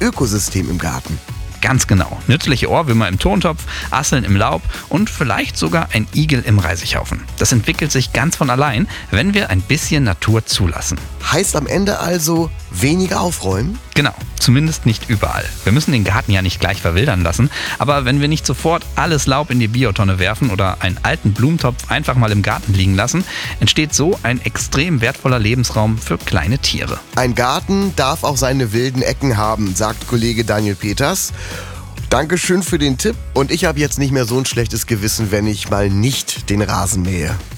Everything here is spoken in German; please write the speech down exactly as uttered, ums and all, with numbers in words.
Ökosystem im Garten. Ganz genau. Nützliche Ohrwürmer im Tontopf, Asseln im Laub und vielleicht sogar ein Igel im Reisighaufen. Das entwickelt sich ganz von allein, wenn wir ein bisschen Natur zulassen. Heißt am Ende also weniger aufräumen? Genau, zumindest nicht überall. Wir müssen den Garten ja nicht gleich verwildern lassen, aber wenn wir nicht sofort alles Laub in die Biotonne werfen oder einen alten Blumentopf einfach mal im Garten liegen lassen, entsteht so ein extrem wertvoller Lebensraum für kleine Tiere. Ein Garten darf auch seine wilden Ecken haben, sagt Kollege Daniel Peters. Dankeschön für den Tipp und ich habe jetzt nicht mehr so ein schlechtes Gewissen, wenn ich mal nicht den Rasen mähe.